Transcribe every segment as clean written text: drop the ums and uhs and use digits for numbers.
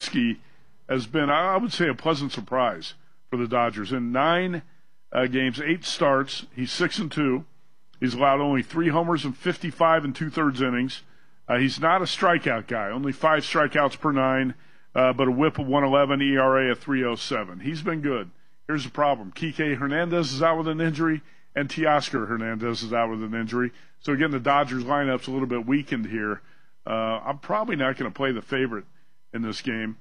Yastrzemski has been, I would say, a pleasant surprise for the Dodgers. In 9 games, 8 starts, he's 6-2. He's allowed only 3 homers and 55 2/3 innings. He's not a strikeout guy, only 5 strikeouts per 9, but a whip of 111, ERA of 3.07. He's been good. Here's the problem. Kike Hernandez is out with an injury, and Teoscar Hernandez is out with an injury. So, again, the Dodgers lineup's a little bit weakened here. I'm probably not going to play the favorite in this game.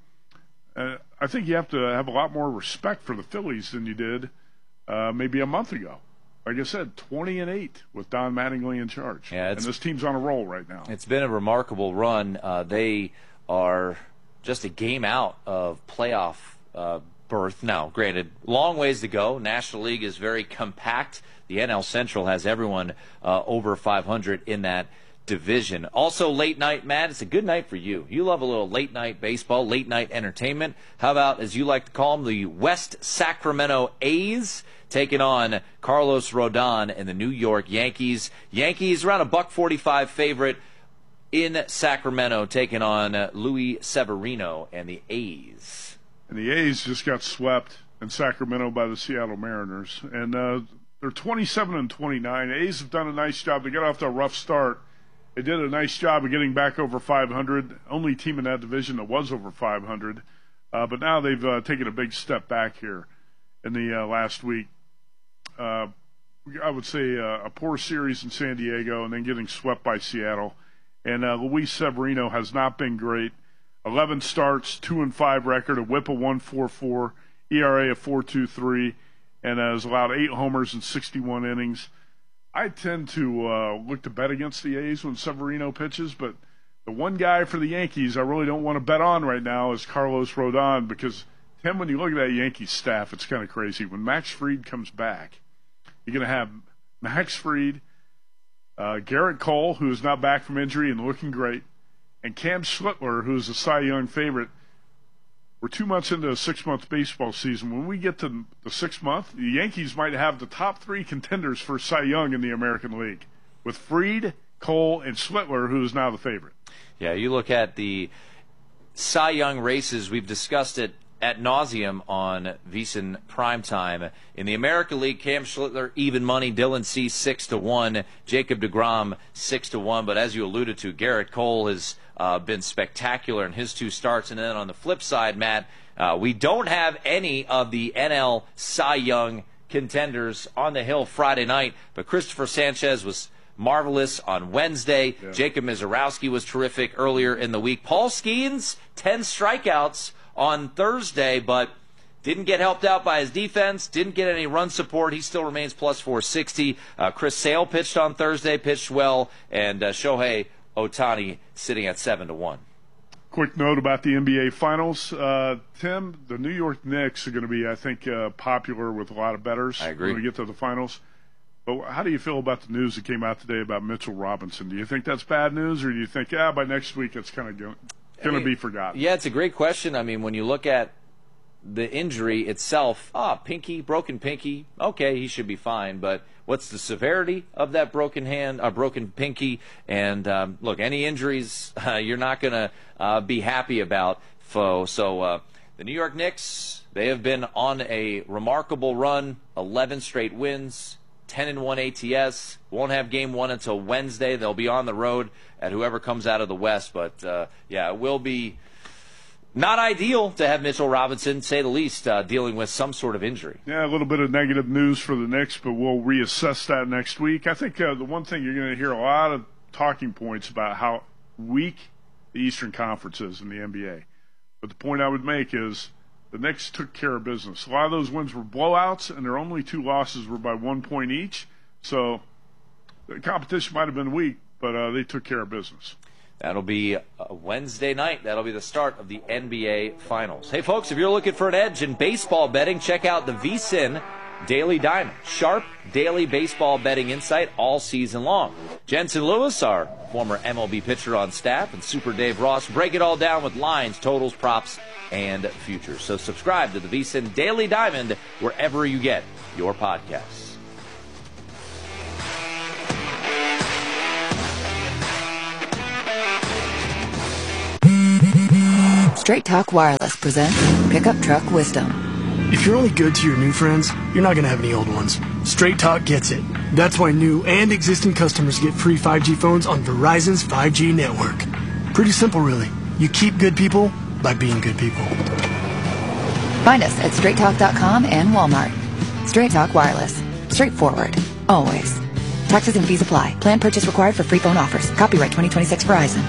I think you have to have a lot more respect for the Phillies than you did maybe a month ago. Like I said, 20-8 with Don Mattingly in charge. Yeah, and this team's on a roll right now. It's been a remarkable run. They are just a game out of playoff berth. Now, granted, long ways to go. National League is very compact. The NL Central has everyone over 500 in that division. Also, late night, Matt, it's a good night for you. You love a little late night baseball, late night entertainment. How about, as you like to call them, the West Sacramento A's taking on Carlos Rodon and the New York Yankees. Yankees around a $1.45 favorite in Sacramento, taking on Luis Severino and the A's. And the A's just got swept in Sacramento by the Seattle Mariners. And they're 27-29. A's have done a nice job. They got off to a rough start. They did a nice job of getting back over 500. Only team in that division that was over 500. But now they've taken a big step back here in the last week. I would say a poor series in San Diego and then getting swept by Seattle. And Luis Severino has not been great. 11 starts, 2-5 record, a whip of 1.44, ERA of 4.23, and has allowed 8 homers in 61 innings. I tend to look to bet against the A's when Severino pitches, but the one guy for the Yankees I really don't want to bet on right now is Carlos Rodon, because, Tim, when you look at that Yankees staff, it's kind of crazy. When Max Fried comes back, you're going to have Max Fried, Garrett Cole, who is not back from injury and looking great, and Cam Schlittler, who is a Cy Young favorite. We're 2 months into a 6-month baseball season. When we get to the 6th month, the Yankees might have the top 3 contenders for Cy Young in the American League, with Fried, Cole, and Schlittler, who is now the favorite. Yeah, you look at the Cy Young races, we've discussed it ad nauseum on VSiN Primetime. In the American League, Cam Schlittler, even money. Dylan Cease, 6-1. Jacob deGrom, 6-1. But as you alluded to, Garrett Cole has been spectacular in his 2 starts. And then on the flip side, Matt, we don't have any of the NL Cy Young contenders on the hill Friday night. But Christopher Sanchez was marvelous on Wednesday. Yeah. Jacob Mizorowski was terrific earlier in the week. Paul Skeens, 10 strikeouts on Thursday, but didn't get helped out by his defense, didn't get any run support. He still remains plus 460. Chris Sale pitched on Thursday, pitched well, and Shohei Ohtani sitting at 7-1. Quick note about the NBA Finals. Tim, the New York Knicks are going to be, I think, popular with a lot of bettors I agree. when we get to the finals. But how do you feel about the news that came out today about Mitchell Robinson? Do you think that's bad news, or do you think, by next week it's kind of going to be forgotten? Yeah, it's a great question. I mean, when you look at the injury itself, broken pinky, okay, he should be fine. But what's the severity of that broken hand, broken pinky? And look, any injuries you're not going to be happy about. So the New York Knicks, they have been on a remarkable run, 11 straight wins, 10-1 ATS. Won't have game 1 until Wednesday. They'll be on the road at whoever comes out of the West. But, it will be not ideal to have Mitchell Robinson, say the least, dealing with some sort of injury. Yeah, a little bit of negative news for the Knicks, but we'll reassess that next week. I think the one thing you're going to hear a lot of talking points about how weak the Eastern Conference is in the NBA. But the point I would make is the Knicks took care of business. A lot of those wins were blowouts, and their only 2 losses were by 1 point each. So the competition might have been weak, but they took care of business. That'll be Wednesday night. That'll be the start of the NBA Finals. Hey, folks, if you're looking for an edge in baseball betting, check out the VSiN Daily Diamond. Sharp daily baseball betting insight all season long. Jensen Lewis, our former MLB pitcher on staff, and Super Dave Ross break it all down with lines, totals, props, and futures. So subscribe to the VSiN Daily Diamond wherever you get your podcasts. Straight Talk Wireless presents Pickup Truck Wisdom. If you're only good to your new friends, you're not going to have any old ones. Straight Talk gets it. That's why new and existing customers get free 5G phones on Verizon's 5G network. Pretty simple, really. You keep good people by being good people. Find us at straighttalk.com and Walmart. Straight Talk Wireless. Straightforward. Always. Taxes and fees apply. Plan purchase required for free phone offers. Copyright 2026 Verizon.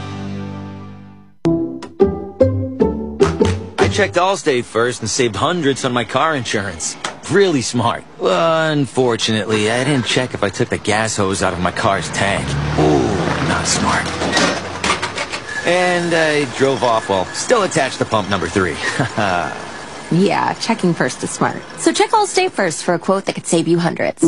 I checked Allstate first and saved hundreds on my car insurance. Really smart. Unfortunately, I didn't check if I took the gas hose out of my car's tank. Ooh, not smart. And I drove off while still attached to pump number 3. Yeah, checking first is smart. So check Allstate first for a quote that could save you hundreds.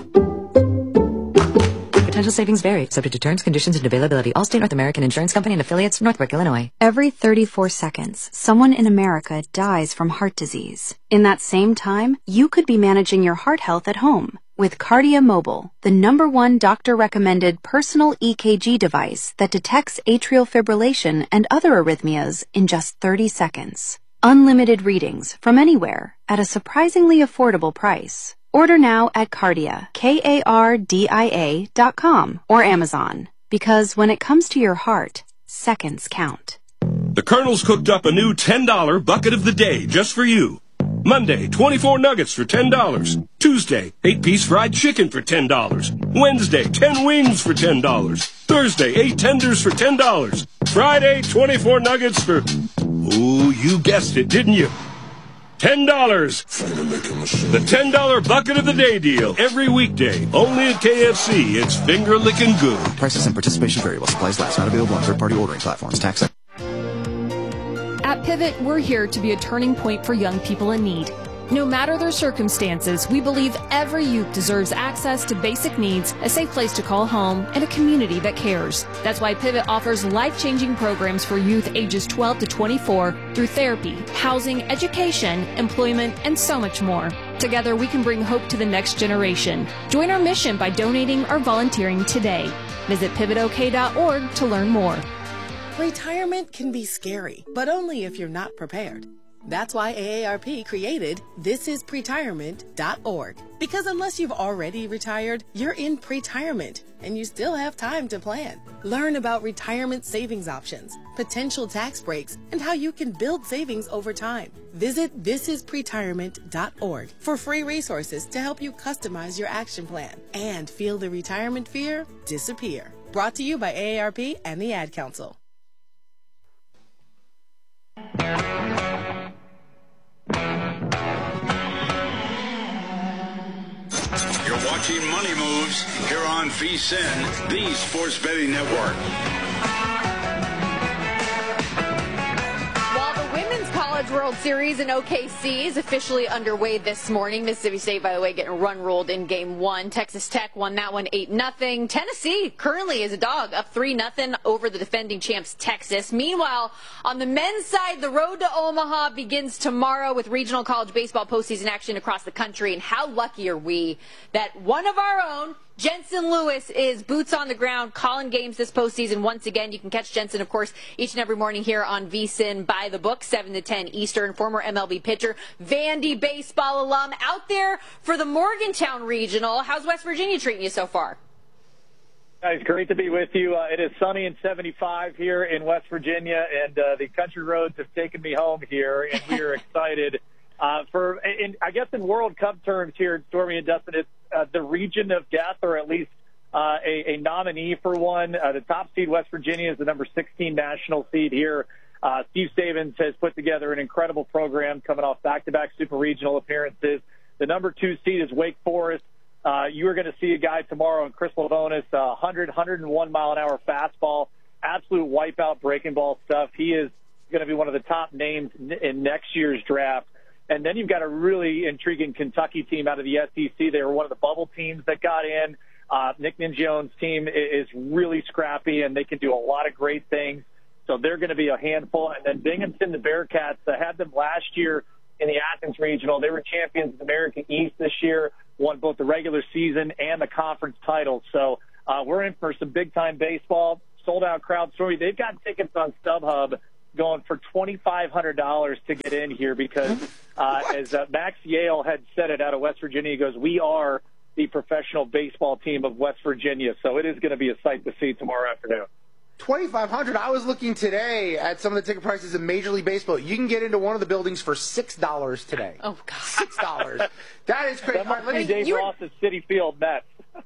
Potential savings vary, subject to terms, conditions, and availability. Allstate North American Insurance Company and affiliates, Northbrook, Illinois. Every 34 seconds, someone in America dies from heart disease. In that same time, you could be managing your heart health at home with Cardia Mobile, the #1 doctor-recommended personal EKG device that detects atrial fibrillation and other arrhythmias in just 30 seconds. Unlimited readings from anywhere at a surprisingly affordable price. Order now at Cardia, KARDIA.com or Amazon. Because when it comes to your heart, seconds count. The Colonel's cooked up a new $10 bucket of the day just for you. Monday, 24 nuggets for $10. Tuesday, 8-piece fried chicken for $10. Wednesday, 10 wings for $10. Thursday, 8 tenders for $10. Friday, 24 nuggets for... Ooh, you guessed it, didn't you? $10. The $10 bucket of the day deal. Every weekday. Only at KFC. It's finger licking good. Prices and participation variable. Supplies last. Not available on third-party ordering platforms. Tax. At Pivot, we're here to be a turning point for young people in need. No matter their circumstances, we believe every youth deserves access to basic needs, a safe place to call home, and a community that cares. That's why Pivot offers life-changing programs for youth ages 12 to 24 through therapy, housing, education, employment, and so much more. Together, we can bring hope to the next generation. Join our mission by donating or volunteering today. Visit pivotok.org to learn more. Retirement can be scary, but only if you're not prepared. That's why AARP created thisispretirement.org. Because unless you've already retired, you're in pretirement, and you still have time to plan. Learn about retirement savings options, potential tax breaks, and how you can build savings over time. Visit thisispretirement.org for free resources to help you customize your action plan and feel the retirement fear disappear. Brought to you by AARP and the Ad Council. You're watching Money Moves here on VSiN, the Sports Betting Network. While the Women's College World Series in OKC is officially underway this morning, Mississippi State, by the way, getting run-ruled in Game 1. Texas Tech won that one 8-0. Tennessee currently is a dog, up 3-0 over the defending champs Texas. Meanwhile, on the men's side, the road to Omaha begins tomorrow with regional college baseball postseason action across the country. And how lucky are we that one of our own, Jensen Lewis, is boots on the ground calling games this postseason once again. You can catch Jensen, of course, each and every morning here on VSiN by the book, 7 to 10 Eastern. Former MLB pitcher, Vandy baseball alum, out there for the Morgantown Regional. How's West Virginia treating you so far? Guys, great to be with you. It is sunny and 75 here in West Virginia, and the country roads have taken me home here, and we are excited. I guess in World Cup terms here, Stormy and Dustin, it's the region of death, or at least a nominee for one. The top seed, West Virginia, is the number 16 national seed here. Steve Stavins has put together an incredible program coming off back-to-back super regional appearances. The number 2 seed is Wake Forest. You are going to see a guy tomorrow in Chris Lavonis, 101 mile an hour fastball, absolute wipeout breaking ball stuff. He is going to be one of the top names in next year's draft. And then you've got a really intriguing Kentucky team out of the SEC. They were one of the bubble teams that got in. Nick Ningione's team is really scrappy, and they can do a lot of great things. So they're going to be a handful. And then Binghamton, the Bearcats, had them last year in the Athens Regional. They were champions of the American East this year, won both the regular season and the conference title. So we're in for some big-time baseball, sold-out crowd story. They've got tickets on StubHub going for $2,500 to get in here because, as Max Yale had said it out of West Virginia, he goes, "We are the professional baseball team of West Virginia." So it is going to be a sight to see tomorrow afternoon. $2,500. I was looking today at some of the ticket prices in Major League Baseball. You can get into one of the buildings for $6 today. Oh, God. $6. That is crazy. That must be Dave Ross's Citi Field Mets.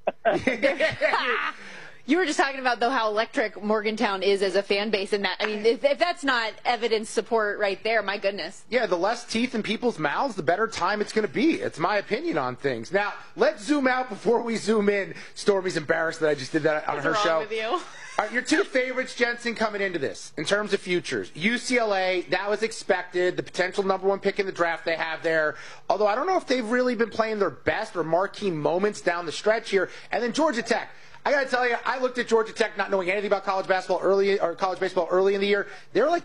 You were just talking about, though, how electric Morgantown is as a fan base, and that, I mean, if that's not evidence support right there, my goodness. Yeah, the less teeth in people's mouths, the better time it's going to be. It's my opinion on things. Now, let's zoom out before we zoom in. Stormy's embarrassed that I just did that on her show. What's wrong with you? All right, your two favorites, Jensen, coming into this in terms of futures. UCLA, that was expected. The potential #1 pick in the draft they have there. Although I don't know if they've really been playing their best or marquee moments down the stretch here. And then Georgia Tech. I got to tell you, I looked at Georgia Tech not knowing anything about college baseball college baseball early in the year. They were like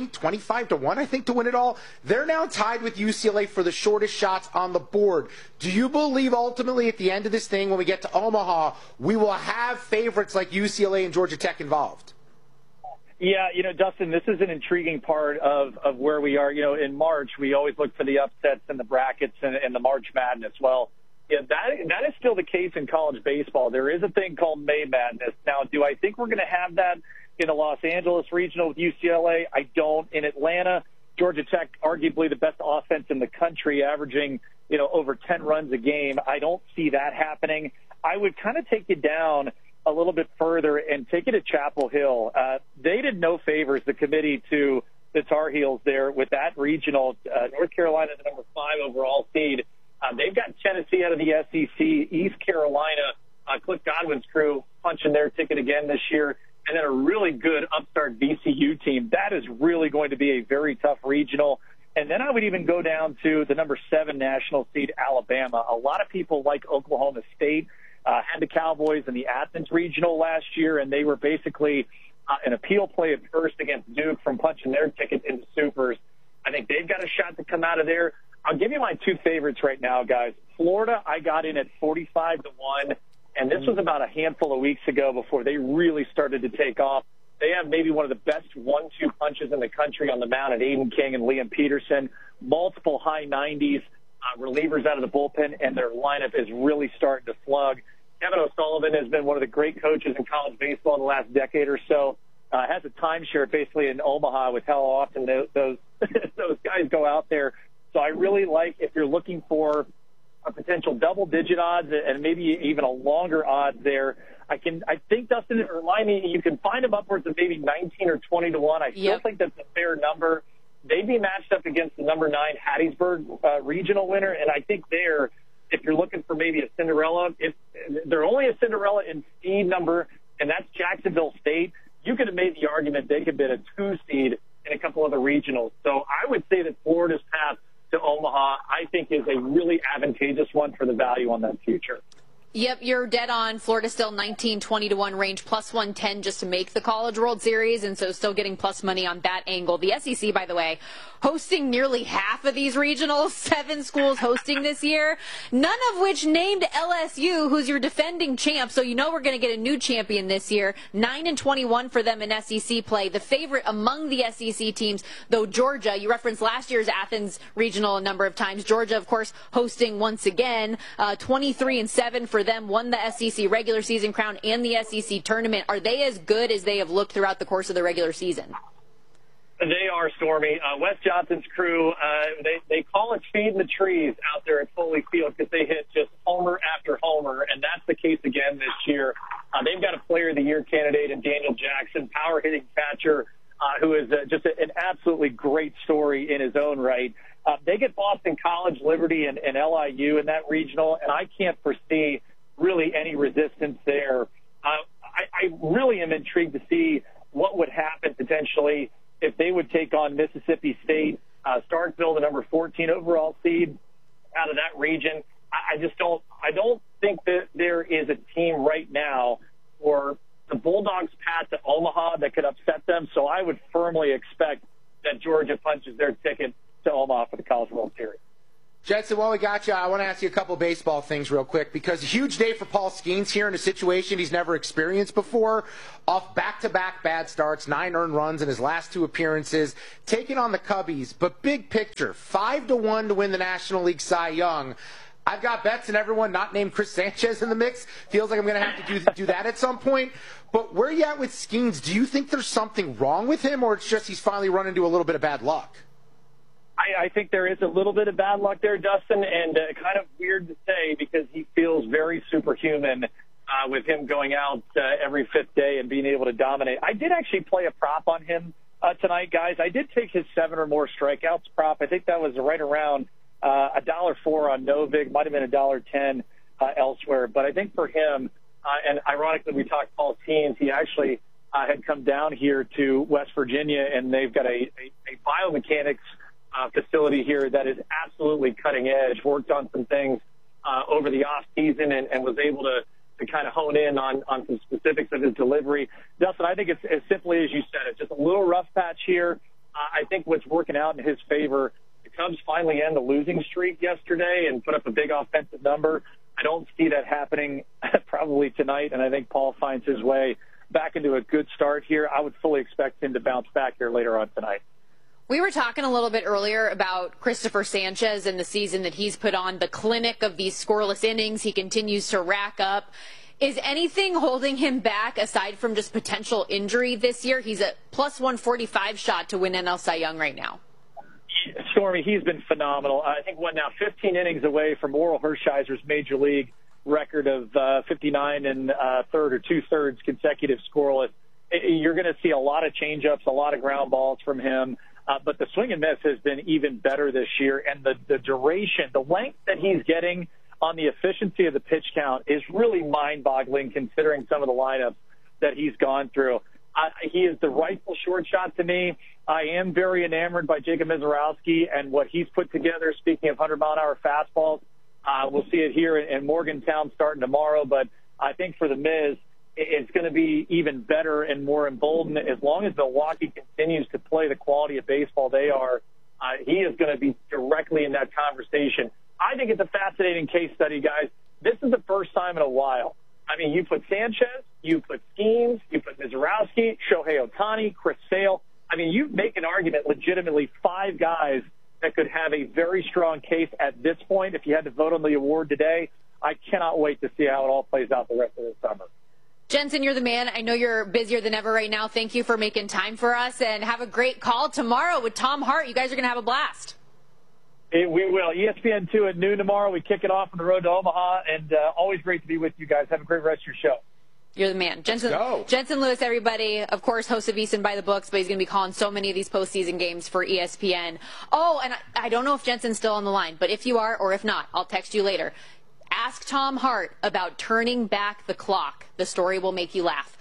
25 to 1, I think, to win it all. They're now tied with UCLA for the shortest shots on the board. Do you believe ultimately at the end of this thing, when we get to Omaha, we will have favorites like UCLA and Georgia Tech involved? Yeah, Dustin, this is an intriguing part of where we are. In March, we always look for the upsets and the brackets and the March Madness. Well, yeah, that is still the case in college baseball. There is a thing called May Madness. Now, do I think we're going to have that in the Los Angeles regional with UCLA? I don't. In Atlanta, Georgia Tech, arguably the best offense in the country, averaging, over 10 runs a game. I don't see that happening. I would kind of take you down a little bit further and take you to Chapel Hill. They did no favors, the committee, to the Tar Heels there with that regional. North Carolina, the number 5 overall seed. They've got Tennessee out of the SEC, East Carolina, Cliff Godwin's crew punching their ticket again this year, and then a really good upstart VCU team. That is really going to be a very tough regional. And then I would even go down to the number 7 national seed, Alabama. A lot of people like Oklahoma State had the Cowboys in the Athens regional last year, and they were basically an appeal play at first against Duke from punching their ticket into supers. I think they've got a shot to come out of there. I'll give you my two favorites right now, guys. Florida, I got in at 45 to 1, and this was about a handful of weeks ago before they really started to take off. They have maybe one of the best 1-2 punches in the country on the mound at Aiden King and Liam Peterson. Multiple high 90s, relievers out of the bullpen, and their lineup is really starting to slug. Kevin O'Sullivan has been one of the great coaches in college baseball in the last decade or so. Has a timeshare basically in Omaha with how often those guys go out there. So I really like, if you're looking for a potential double-digit odds and maybe even a longer odds there, I think, Dustin, remind me, you can find them upwards of maybe 19 or 20 to 1. I still think that's a fair number. They'd be matched up against the number 9 Hattiesburg regional winner, and I think there, if you're looking for maybe a Cinderella, if they're only a Cinderella in seed number, and that's Jacksonville State, you could have made the argument they could be a 2 seed in a couple other regionals. So I would say that Florida's path to Omaha, I think, is a really advantageous one for the value on that future. Yep, you're dead on. Florida still 19, 20 to 1 range, plus 110 just to make the College World Series, and so still getting plus money on that angle. The SEC, by the way, hosting nearly half of these regionals, 7 schools hosting this year, none of which named LSU, who's your defending champ, so you know we're going to get a new champion this year. 9-21 for them in SEC play. The favorite among the SEC teams, though Georgia, you referenced last year's Athens regional a number of times. Georgia, of course, hosting once again, 23-7 for them, won the SEC regular season crown and the SEC tournament. Are they as good as they have looked throughout the course of the regular season? They are, Stormy. Wes Johnson's crew, they call it feeding the trees out there at Foley Field because they hit just homer after homer, and that's the case again this year. They've got a Player of the Year candidate in Daniel Jackson, power-hitting catcher, who is just an absolutely great story in his own right. They get Boston College, Liberty, and LIU in that regional, and I can't foresee really any resistance there. I really am intrigued to see what would happen potentially if they would take on Mississippi State, Starkville, the number 14 overall seed out of that region. I don't think that there is a team right now for the Bulldogs' path to Omaha that could upset them. So I would firmly expect that Georgia punches their ticket to Omaha for the College World Series. Jensen, while we got you, I want to ask you a couple baseball things real quick, because a huge day for Paul Skeens here in a situation he's never experienced before. Off back-to-back bad starts, 9 earned runs in his last 2 appearances, taking on the Cubbies. But big picture, 5-1 to win the National League Cy Young. I've got bets and everyone not named Chris Sanchez in the mix. Feels like I'm going to have to do that at some point. But where are you at with Skeens? Do you think there's something wrong with him, or it's just he's finally run into a little bit of bad luck? I think there is a little bit of bad luck there, Dustin, and kind of weird to say because he feels very superhuman with him going out every 5th day and being able to dominate. I did actually play a prop on him tonight, guys. I did take his 7 or more strikeouts prop. I think that was right around $1.04 on Novik, might have been $1.10 elsewhere. But I think for him, and ironically, we talked Paul Skeens, he actually had come down here to West Virginia, and they've got a biomechanics facility here that is absolutely cutting edge. Worked on some things over the off season and was able to kind of hone in on some specifics of his delivery. Dustin, I think it's as simply as you said. It's just a little rough patch here. I think what's working out in his favor, the Cubs finally end the losing streak yesterday and put up a big offensive number. I don't see that happening probably tonight, and I think Paul finds his way back into a good start here. I would fully expect him to bounce back here later on tonight. We were talking a little bit earlier about Christopher Sanchez and the season that he's put on, the clinic of these scoreless innings he continues to rack up. Is anything holding him back aside from just potential injury this year? He's a plus 145 shot to win NL Cy Young right now. Stormy, he's been phenomenal. I think 15 innings away from Oral Hershiser's major league record of 59 and third or 2/3 consecutive scoreless. You're going to see a lot of changeups, a lot of ground balls from him. But the swing and miss has been even better this year, and the duration, the length that he's getting on the efficiency of the pitch count is really mind-boggling considering some of the lineups that he's gone through. He is the rightful shortstop to me. I am very enamored by Jacob Misiorowski and what he's put together, speaking of 100-mile-an-hour fastballs. We'll see it here in Morgantown starting tomorrow, but I think for the Miz, it's going to be even better and more emboldened as long as Milwaukee continues to play the quality of baseball they are. He is going to be directly in that conversation. I think it's a fascinating case study, guys. This is the first time in a while. I mean, you put Sanchez, you put Skeens, you put Misiorowski, Shohei Ohtani, Chris Sale. I mean, you make an argument legitimately 5 guys that could have a very strong case at this point. If you had to vote on the award today, I cannot wait to see how it all plays out the rest of the summer. Jensen, you're the man. I know you're busier than ever right now. Thank you for making time for us, and have a great call tomorrow with Tom Hart. You guys are going to have a blast. We will. ESPN2 at noon tomorrow. We kick it off on the road to Omaha, and always great to be with you guys. Have a great rest of your show. You're the man. Jensen Lewis, everybody, of course, host of VSiN by the Books, but he's going to be calling so many of these postseason games for ESPN. Oh, and I don't know if Jensen's still on the line, but if you are, or if not, I'll text you later. Ask Tom Hart about turning back the clock. The story will make you laugh.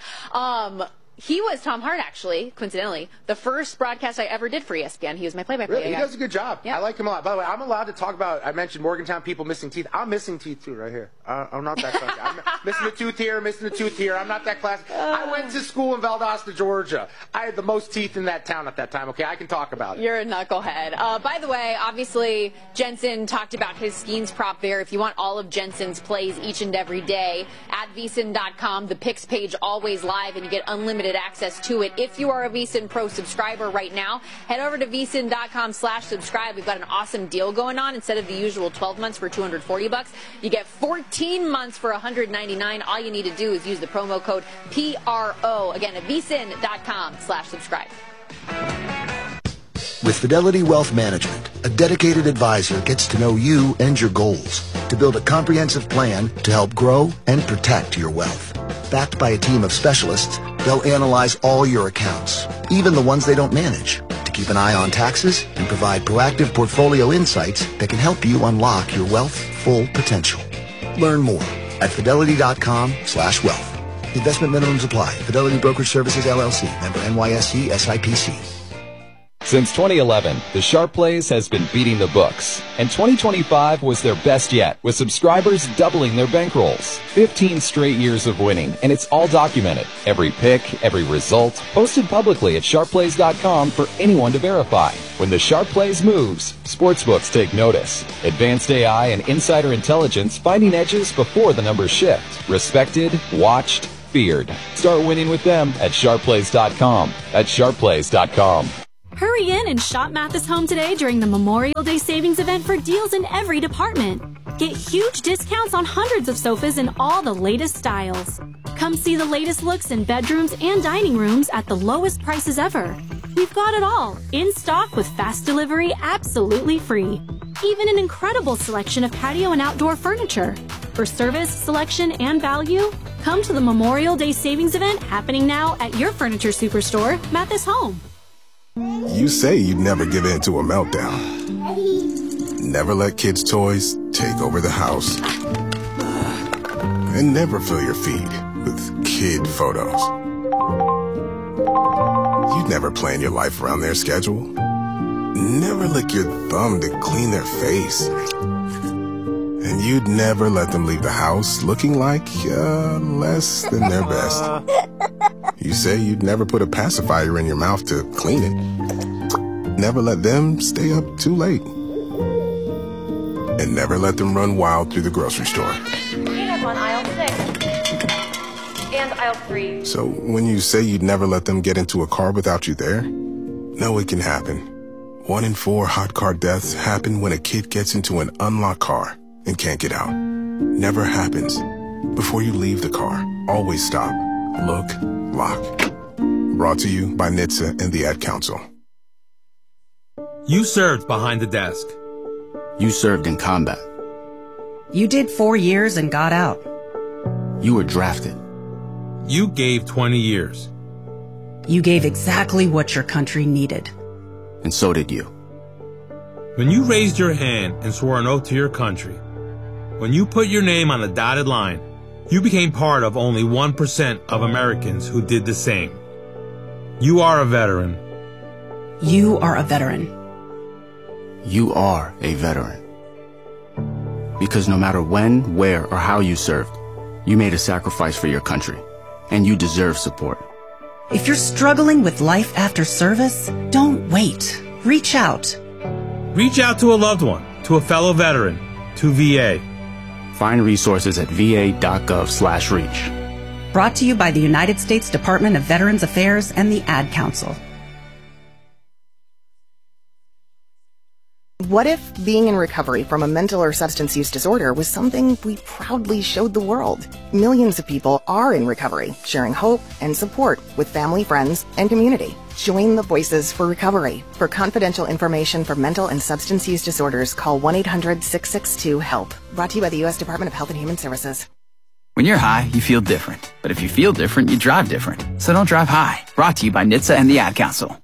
He was Tom Hart, actually, coincidentally, the first broadcast I ever did for ESPN. He was my play-by-play guy. He does a good job. Yeah. I like him a lot. By the way, I'm allowed to talk about, I mentioned Morgantown people missing teeth. I'm missing teeth, too, right here. I'm not that classy. I'm missing a tooth here, missing a tooth here. I'm not that classy. I went to school in Valdosta, Georgia. I had the most teeth in that town at that time, okay? I can talk about it. You're a knucklehead. By the way, obviously, Jensen talked about his Skeens prop there. If you want all of Jensen's plays each and every day, at VSiN.com, the picks page always live, and you get unlimited access to it. If you are a VSiN Pro subscriber right now, head over to VSiN.com/subscribe. We've got an awesome deal going on. Instead of the usual 12 months for $240, you get 14 months for $199. All you need to do is use the promo code PRO. Again, at VSiN.com/subscribe. With Fidelity Wealth Management, a dedicated advisor gets to know you and your goals to build a comprehensive plan to help grow and protect your wealth. Backed by a team of specialists, they'll analyze all your accounts, even the ones they don't manage, to keep an eye on taxes and provide proactive portfolio insights that can help you unlock your wealth's full potential. Learn more at Fidelity.com/wealth. Investment minimums apply. Fidelity Brokerage Services, LLC. Member NYSE SIPC. Since 2011, the Sharp Plays has been beating the books, and 2025 was their best yet, with subscribers doubling their bankrolls. 15 straight years of winning, and it's all documented. Every pick, every result, posted publicly at sharpplays.com for anyone to verify. When the Sharp Plays moves, sportsbooks take notice. Advanced AI and insider intelligence finding edges before the numbers shift. Respected, watched, feared. Start winning with them at sharpplays.com. That's sharpplays.com. Hurry in and shop Mathis Home today during the Memorial Day Savings event for deals in every department. Get huge discounts on hundreds of sofas in all the latest styles. Come see the latest looks in bedrooms and dining rooms at the lowest prices ever. We've got it all, in stock with fast delivery absolutely free. Even an incredible selection of patio and outdoor furniture. For service, selection, and value, come to the Memorial Day Savings event happening now at your furniture superstore, Mathis Home. You say you'd never give in to a meltdown. Never let kids' toys take over the house. And never fill your feed with kid photos. You'd never plan your life around their schedule. Never lick your thumb to clean their face. And you'd never let them leave the house looking like less than their best. You say you'd never put a pacifier in your mouth to clean it. Never let them stay up too late. And never let them run wild through the grocery store. Peanuts on aisle 6. And aisle 3. So when you say you'd never let them get into a car without you there, no, it can happen. 1 in 4 hot car deaths happen when a kid gets into an unlocked car and can't get out. Never happens. Before you leave the car, always stop, look, lock. Brought to you by NHTSA and the Ad Council. You served behind the desk. You served in combat. You did 4 years and got out. You were drafted. You gave 20 years. You gave exactly what your country needed. And so did you. When you raised your hand and swore an oath to your country, when you put your name on a dotted line, you became part of only 1% of Americans who did the same. You are a veteran. You are a veteran. You are a veteran. Because no matter when, where, or how you served, you made a sacrifice for your country, and you deserve support. If you're struggling with life after service, don't wait. Reach out. Reach out to a loved one, to a fellow veteran, to VA. Find resources at va.gov/reach. Brought to you by the United States Department of Veterans Affairs and the Ad Council. What if being in recovery from a mental or substance use disorder was something we proudly showed the world? Millions of people are in recovery, sharing hope and support with family, friends, and community. Join the Voices for Recovery. For confidential information for mental and substance use disorders, call 1-800-662-HELP. Brought to you by the U.S. Department of Health and Human Services. When you're high, you feel different. But if you feel different, you drive different. So don't drive high. Brought to you by NHTSA and the Ad Council.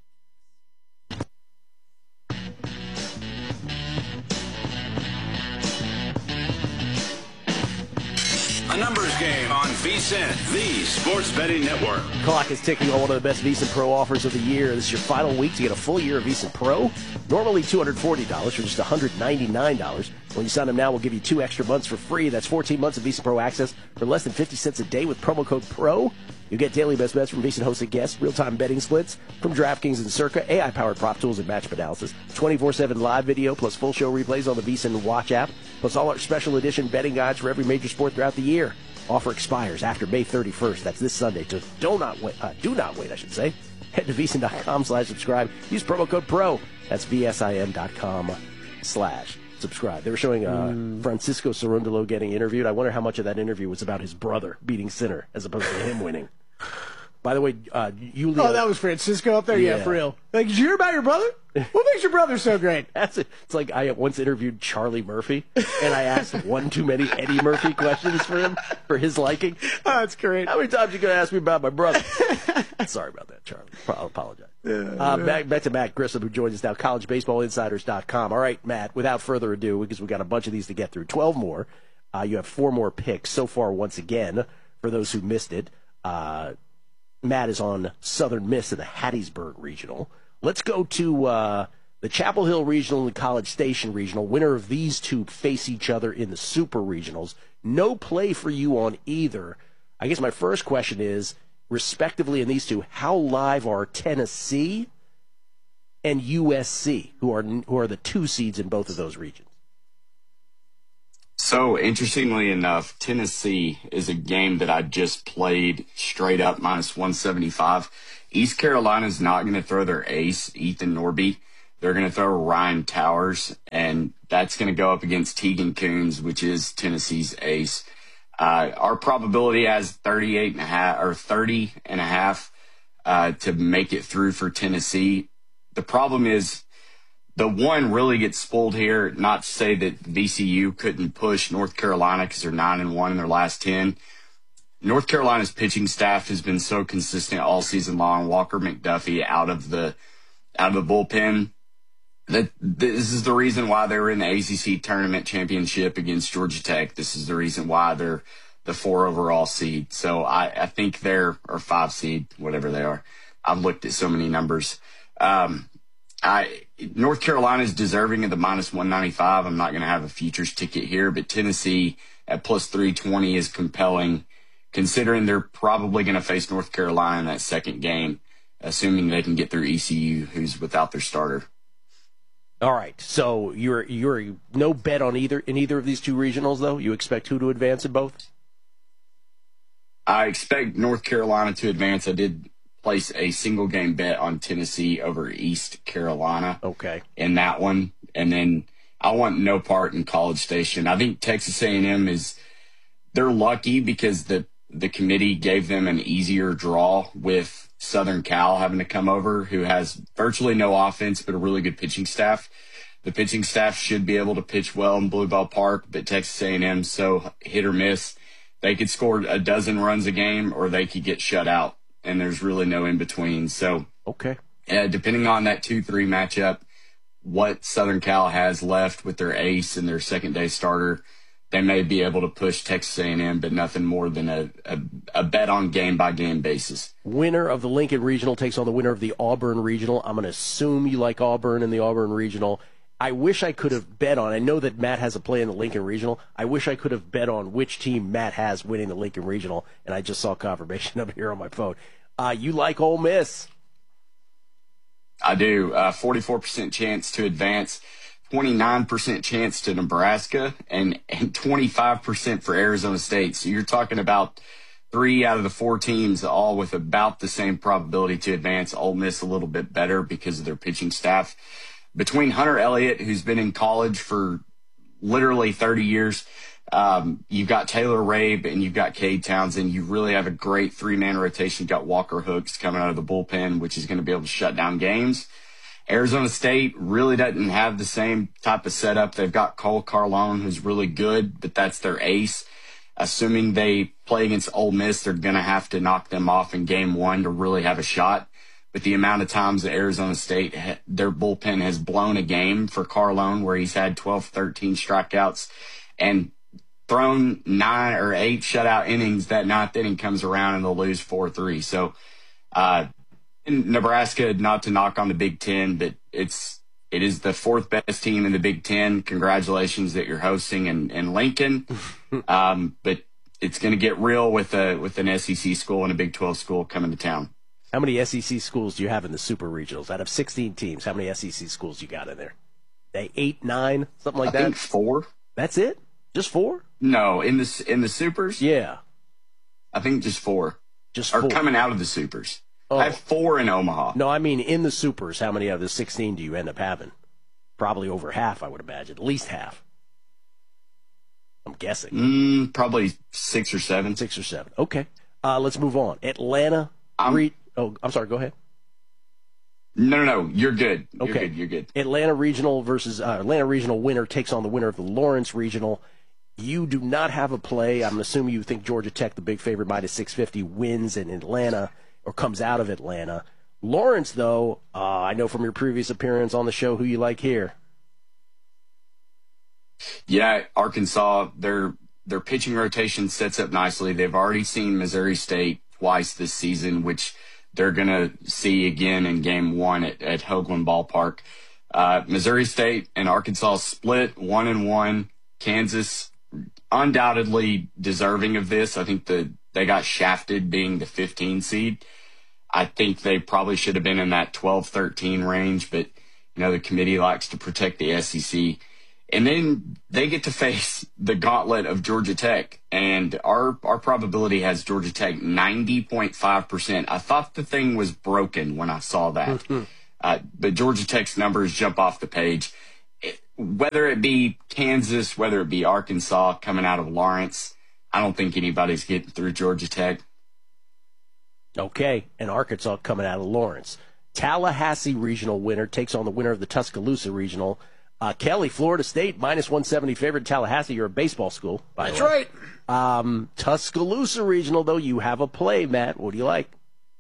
A numbers game on VSiN, the sports betting network. Clock is ticking on one of the best VSiN Pro offers of the year. This is your final week to get a full year of VSiN Pro. Normally $240 for just $199. When you sign up now, we'll give you 2 extra months for free. That's 14 months of VSiN Pro access for less than 50 cents a day with promo code PRO. You get daily best bets from VSiN hosted guests, real-time betting splits from DraftKings and Circa, AI-powered prop tools and matchup analysis, 24/7 live video, plus full show replays on the VSiN Watch app, plus all our special edition betting guides for every major sport throughout the year. Offer expires after May 31st. That's this Sunday. So do not wait, Head to VSiN.com/subscribe. Use promo code PRO. That's VSIN.com/subscribe. They were showing Francisco Cerundolo getting interviewed. I wonder how much of that interview was about his brother beating Sinner as opposed to him winning. By the way, Julio... Oh, that was Francisco up there? Yeah, for real. Like, did you hear about your brother? What makes your brother so great? It's like I once interviewed Charlie Murphy, and I asked one too many Eddie Murphy questions for him, for his liking. Oh, that's great. How many times are you going to ask me about my brother? Sorry about that, Charlie. I'll apologize. Back to Matt Grissom, who joins us now, collegebaseballinsiders.com. All right, Matt, without further ado, because we've got a bunch of these to get through, 12 more. You have 4 more picks so far once again, for those who missed it. Matt is on Southern Miss in the Hattiesburg Regional. Let's go to the Chapel Hill Regional and the College Station Regional. Winner of these two face each other in the Super Regionals. No play for you on either. I guess my first question is, respectively in these two, how live are Tennessee and USC, who are the 2 seeds in both of those regions? So, interestingly enough, Tennessee is a game that I just played straight up -175. East Carolina's not going to throw their ace, Ethan Norby. They're going to throw Ryan Towers, and that's going to go up against Tegan Coons, which is Tennessee's ace. Our probability has 30.5 to make it through for Tennessee. The problem is the one really gets spoiled here. Not to say that VCU couldn't push North Carolina because they're 9-1 in their last 10. North Carolina's pitching staff has been so consistent all season long. Walker McDuffie out of the bullpen. This is the reason why they were in the ACC tournament championship against Georgia Tech. This is the reason why they're the 4 overall seed. So I think they're, or 5 seed, whatever they are. I've looked at so many numbers. North Carolina is deserving of the -195. I'm not going to have a futures ticket here, but Tennessee at +320 is compelling, considering they're probably going to face North Carolina in that second game, assuming they can get through ECU, who's without their starter. All right, so you're no bet on either of these 2 regionals, though? You expect who to advance in both? I expect North Carolina to advance. I did place a single game bet on Tennessee over East Carolina. Okay. In that one, and then I want no part in College Station. I think Texas A&M they're lucky because the committee gave them an easier draw with Southern Cal having to come over, who has virtually no offense but a really good pitching staff. The pitching staff should be able to pitch well in Blue Bell Park, but Texas A&M's so hit or miss. They could score a dozen runs a game or they could get shut out, and there's really no in between. So, okay, depending on that 2-3 matchup, what Southern Cal has left with their ace and their second-day starter, they may be able to push Texas A&M, but nothing more than a bet on game-by-game basis. Winner of the Lincoln Regional takes on the winner of the Auburn Regional. I'm going to assume you like Auburn in the Auburn Regional. I wish I could have bet on, I know that Matt has a play in the Lincoln Regional. I wish I could have bet on which team Matt has winning the Lincoln Regional, and I just saw confirmation of it here on my phone. You like Ole Miss? I do. 44% chance to advance. 29% chance to Nebraska, and 25% for Arizona State. So you're talking about 3 out of the 4 teams all with about the same probability to advance. Ole Miss a little bit better because of their pitching staff. Between Hunter Elliott, who's been in college for literally 30 years, you've got Taylor Rabe and you've got Cade Townsend. You really have a great 3-man rotation. You've got Walker Hooks coming out of the bullpen, which is going to be able to shut down games. Arizona State really doesn't have the same type of setup. They've got Cole Carlone, who's really good, but that's their ace. Assuming they play against Ole Miss, they're going to have to knock them off in game 1 to really have a shot. But the amount of times that Arizona State, their bullpen has blown a game for Carlone, where he's had 12, 13 strikeouts and thrown 9 or 8 shutout innings, that 9th inning comes around and they'll lose 4-3. So, in Nebraska, not to knock on the Big Ten, but it is the 4th best team in the Big Ten. Congratulations that you're hosting in Lincoln. But it's going to get real with an SEC school and a Big 12 school coming to town. How many SEC schools do you have in the Super Regionals? Out of 16 teams, how many SEC schools you got in there? 8, 9, something like that? I think 4. That's it? Just 4? No, in the Supers? Yeah. I think just 4. Just 4. Or coming out of the Supers. Oh. I have 4 in Omaha. No, I mean in the Supers, how many of the 16 do you end up having? Probably over half, I would imagine. At least half. I'm guessing. Probably 6 or 7. 6 or 7. Okay. Let's move on. Atlanta. I'm sorry, go ahead. No. You're good. Okay. You're good. Atlanta Regional versus Atlanta Regional winner takes on the winner of the Lawrence Regional. You do not have a play. I'm assuming you think Georgia Tech, the big favorite, -650, wins in Atlanta or comes out of Atlanta. Lawrence, though, I know from your previous appearance on the show who you like here. Yeah, Arkansas, their pitching rotation sets up nicely. They've already seen Missouri State twice this season, which they're going to see again in game 1 at Hoagland Ballpark. Missouri State and Arkansas split 1-1. Kansas undoubtedly deserving of this. I think they got shafted being the 15 seed. I think they probably should have been in that 12-13 range, but the committee likes to protect the SEC. And then they get to face the gauntlet of Georgia Tech, and our probability has Georgia Tech 90.5%. I thought the thing was broken when I saw that. But Georgia Tech's numbers jump off the page. Whether it be Kansas, whether it be Arkansas coming out of Lawrence, I don't think anybody's getting through Georgia Tech. Okay, and Arkansas coming out of Lawrence. Tallahassee regional winner takes on the winner of the Tuscaloosa regional. Kelly, Florida State, -170 favorite. Tallahassee, you're a baseball school, by the way. That's right. Tuscaloosa regional, though, you have a play, Matt. What do you like?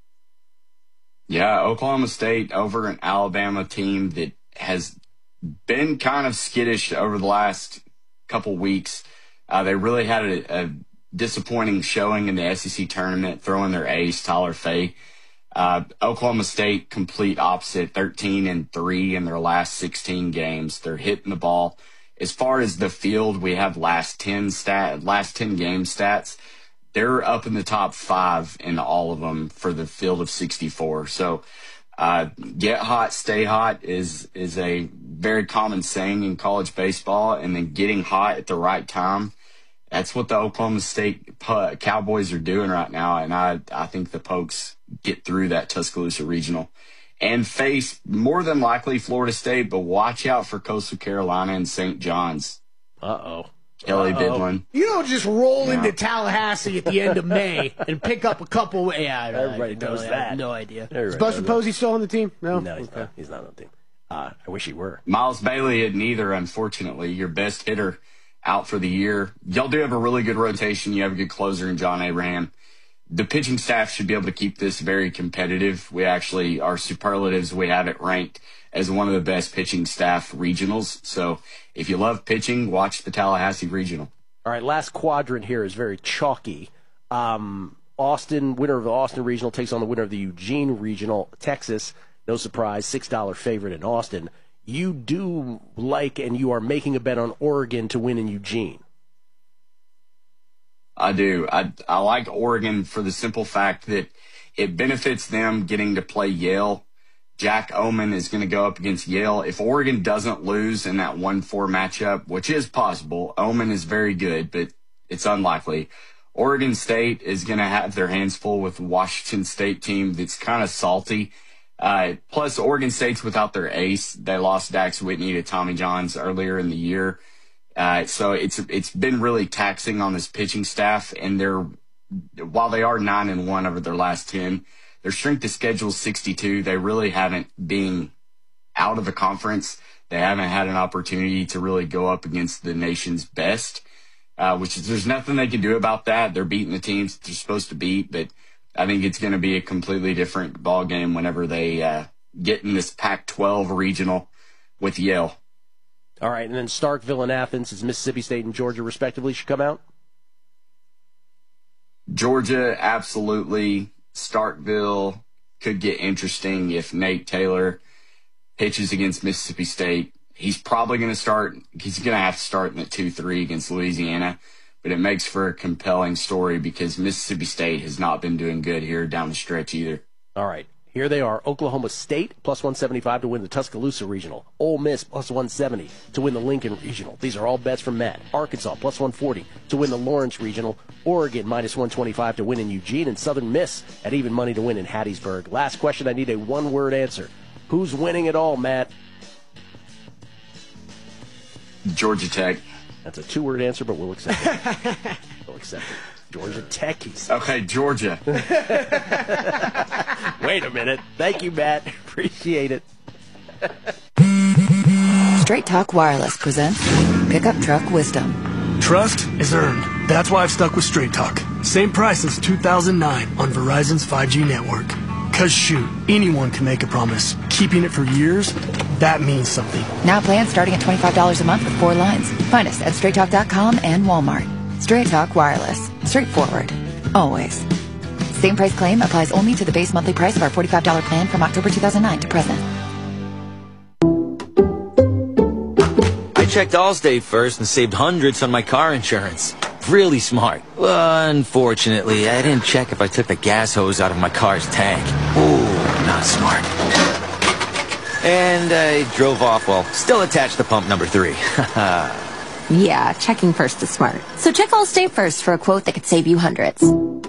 Yeah, Oklahoma State over an Alabama team that has been kind of skittish over the last couple weeks. They really had a disappointing showing in the SEC tournament, throwing their ace, Tyler Fay. Oklahoma State, complete opposite, 13-3 in their last 16 games. They're hitting the ball. As far as the field, we have last 10 game stats. They're up in the top 5 in all of them for the field of 64. So, get hot, stay hot is a very common saying in college baseball. And then getting hot at the right time, that's what the Oklahoma State Cowboys are doing right now. And I think the Pokes get through that Tuscaloosa regional and face more than likely Florida State, but watch out for Coastal Carolina and St. John's. Kelly Bidlin. You don't just roll into Tallahassee at the end of May and pick up a couple. Everybody knows that. I have no idea. Is Everybody Buster Posey still on the team? No, he's not on the team. I wish he were. Miles Bailey had neither, unfortunately. Your best hitter out for the year. Y'all do have a really good rotation. You have a good closer in John Abraham. The pitching staff should be able to keep this very competitive. We actually, our superlatives, we have it ranked as one of the best pitching staff regionals. So if you love pitching, watch the Tallahassee regional. All right, last quadrant here is very chalky. Austin, winner of the Austin regional, takes on the winner of the Eugene regional. Texas, no surprise, $6 favorite in Austin. You do like, and you are making a bet on Oregon to win in Eugene. I do. I like Oregon for the simple fact that it benefits them getting to play Yale. Jack Oman is going to go up against Yale. If Oregon doesn't lose in that 1-4 matchup, which is possible, Oman is very good, but it's unlikely. Oregon State is going to have their hands full with Washington State team that's kind of salty. Plus, Oregon State's without their ace. They lost Dax Whitney to Tommy Johns earlier in the year. So it's been really taxing on this pitching staff, and while they are 9-1 over their last 10, their strength of schedule is 62. They really haven't been out of the conference. They haven't had an opportunity to really go up against the nation's best, there's nothing they can do about that. They're beating the teams they're supposed to beat, but I think it's going to be a completely different ball game whenever they get in this Pac-12 regional with Yale. All right, and then Starkville and Athens, is Mississippi State and Georgia respectively, should come out? Georgia, absolutely. Starkville could get interesting if Nate Taylor pitches against Mississippi State. He's probably going to start. He's going to have to start in the 2-3 against Louisiana, but it makes for a compelling story because Mississippi State has not been doing good here down the stretch either. All right. Here they are. Oklahoma State, +175 to win the Tuscaloosa Regional. Ole Miss, +170 to win the Lincoln Regional. These are all bets from Matt. Arkansas, +140 to win the Lawrence Regional. Oregon, -125 to win in Eugene. And Southern Miss at even money to win in Hattiesburg. Last question, I need a one-word answer. Who's winning it all, Matt? Georgia Tech. That's a two-word answer, but we'll accept it. We'll accept it. Georgia Tech, he said. Okay, Georgia. Wait a minute. Thank you, Matt. Appreciate it. Straight Talk Wireless presents Pickup Truck Wisdom. Trust is earned. That's why I've stuck with Straight Talk. Same price since 2009 on Verizon's 5G network. Cause shoot, anyone can make a promise. Keeping it for years, that means something. Now plans starting at $25 a month with 4 lines. Find us at StraightTalk.com and Walmart. Straight Talk Wireless. Straightforward. Always. Same price claim applies only to the base monthly price of our $45 plan from October 2009 to present. I checked Allstate first and saved hundreds on my car insurance. Really smart. Unfortunately, I didn't check if I took the gas hose out of my car's tank. Ooh, not smart. And I drove off while still attached to pump number 3. Yeah, checking first is smart. So check Allstate first for a quote that could save you hundreds.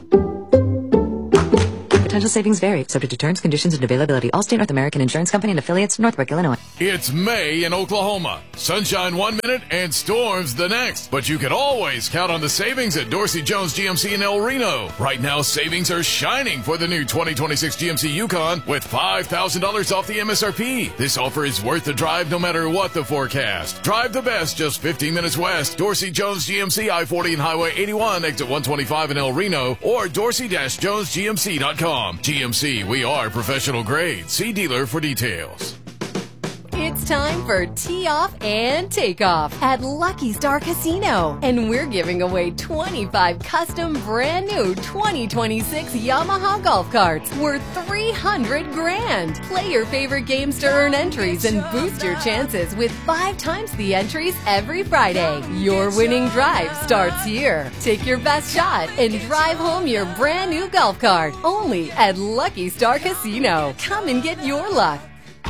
Potential savings vary, subject to terms, conditions, and availability. Allstate North American Insurance Company and affiliates, Northbrook, Illinois. It's May in Oklahoma. Sunshine 1 minute and storms the next. But you can always count on the savings at Dorsey Jones GMC in El Reno. Right now, savings are shining for the new 2026 GMC Yukon with $5,000 off the MSRP. This offer is worth the drive no matter what the forecast. Drive the best just 15 minutes west. Dorsey Jones GMC I-40 and Highway 81, exit 125 in El Reno, or dorsey-jonesgmc.com. GMC, we are professional grade. See dealer for details. It's time for Tee Off and Takeoff at Lucky Star Casino. And we're giving away 25 custom brand new 2026 Yamaha golf carts worth $300,000. Play your favorite games to earn entries and boost your chances with 5 times the entries every Friday. Your winning drive starts here. Take your best shot and drive home your brand new golf cart. Only at Lucky Star Casino. Come and get your luck.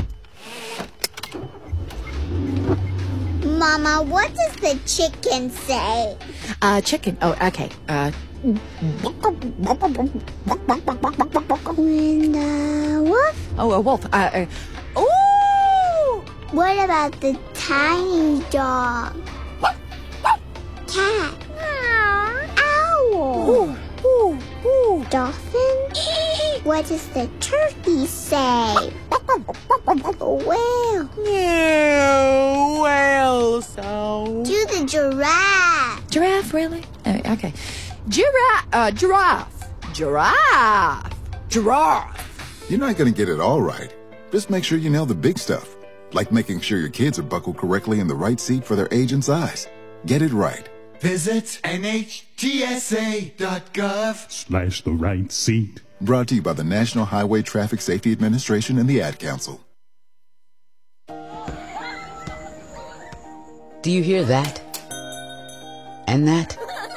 Mama, what does the chicken say? Chicken. Oh, okay. And wolf? Oh, a wolf. Ooh! What about the tiny dog? Cat? Owl? Dolphin? What does the turkey say? Whale? Whale sound. Do the giraffe. Giraffe, really? Okay. Giraffe. You're not going to get it all right. Just make sure you nail the big stuff, like making sure your kids are buckled correctly in the right seat for their age and size. Get it right. Visit NHTSA.gov/the right seat. Brought to you by the National Highway Traffic Safety Administration and the Ad Council. Do you hear that? And that?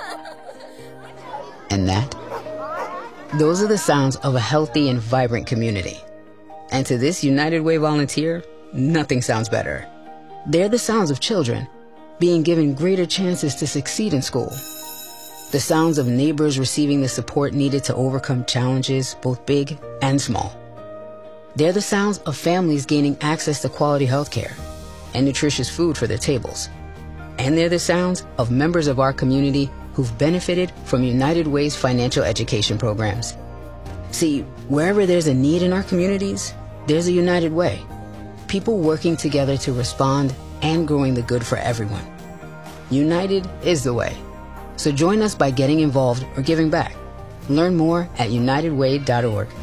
And that? Those are the sounds of a healthy and vibrant community. And to this United Way volunteer, nothing sounds better. They're the sounds of children being given greater chances to succeed in school. The sounds of neighbors receiving the support needed to overcome challenges, both big and small. They're the sounds of families gaining access to quality health care and nutritious food for their tables. And they're the sounds of members of our community who've benefited from United Way's financial education programs. See, wherever there's a need in our communities, there's a United Way. People working together to respond and growing the good for everyone. United is the way. So join us by getting involved or giving back. Learn more at unitedway.org.